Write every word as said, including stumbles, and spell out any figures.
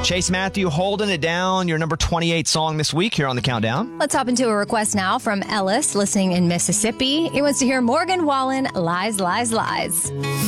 Chase Matthew holding it down, your number twenty-eight song this week here on the Countdown. Let's hop into a request now from Ellis, listening in Mississippi. He wants to hear Morgan Wallen, Lies, Lies, Lies.